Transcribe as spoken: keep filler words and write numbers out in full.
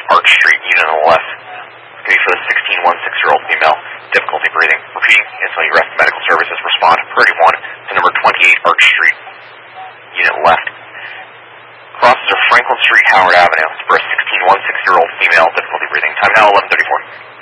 Arch Street, unit on the left. It's going to be for the sixteen sixteen-year-old female, difficulty breathing. Repeating, until you rest medical services, respond. Priority one to number twenty-eight Arch Street, unit left. Crosses are Franklin Street, Howard Avenue. It's for a sixteen sixteen-year-old female, difficulty breathing. Time now eleven thirty-four.